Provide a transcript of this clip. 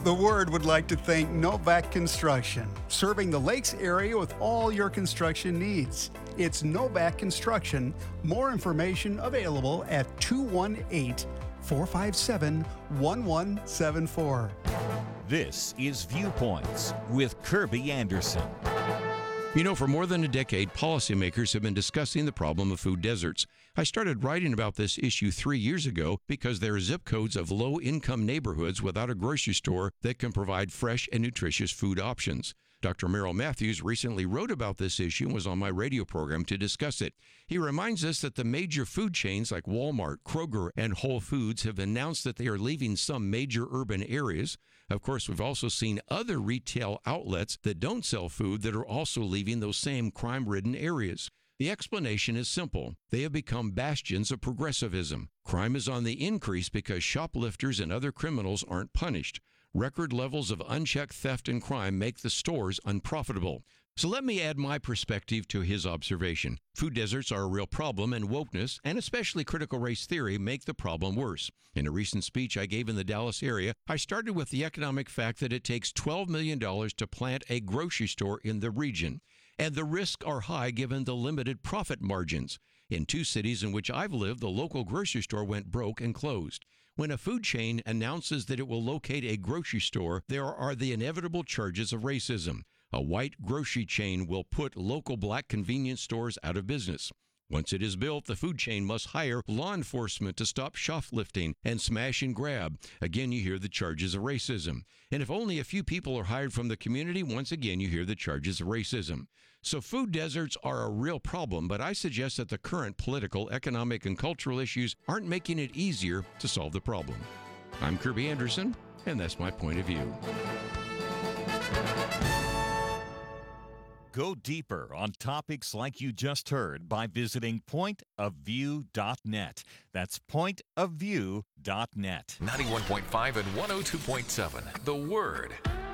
The Word would like to thank Novak Construction, serving the Lakes area with all your construction needs. It's Novak Construction. More information available at 218-457-1174. This is Viewpoints with Kirby Anderson. You know, for more than a decade, policymakers have been discussing the problem of food deserts. I started writing about this issue 3 years ago because there are zip codes of low-income neighborhoods without a grocery store that can provide fresh and nutritious food options. Dr. Merrill Matthews recently wrote about this issue and was on my radio program to discuss it. He reminds us that the major food chains like Walmart, Kroger, and Whole Foods have announced that they are leaving some major urban areas. Of course, we've also seen other retail outlets that don't sell food that are also leaving those same crime-ridden areas. The explanation is simple. They have become bastions of progressivism. Crime is on the increase because shoplifters and other criminals aren't punished. Record levels of unchecked theft and crime make the stores unprofitable. So let me add my perspective to his observation. Food deserts are a real problem, and wokeness, and especially critical race theory, make the problem worse. In a recent speech I gave in the Dallas area, I started with the economic fact that it takes $12 million to plant a grocery store in the region, and the risks are high given the limited profit margins. In 2 cities in which I've lived, the local grocery store went broke and closed. When a food chain announces that it will locate a grocery store, there are the inevitable charges of racism. A white grocery chain will put local black convenience stores out of business. Once it is built, the food chain must hire law enforcement to stop shoplifting and smash and grab. Again, you hear the charges of racism. And if only a few people are hired from the community, once again, you hear the charges of racism. So food deserts are a real problem, but I suggest that the current political, economic, and cultural issues aren't making it easier to solve the problem. I'm Kirby Anderson, and that's my point of view. Go deeper on topics like you just heard by visiting pointofview.net. That's pointofview.net. 91.5 and 102.7. The Word.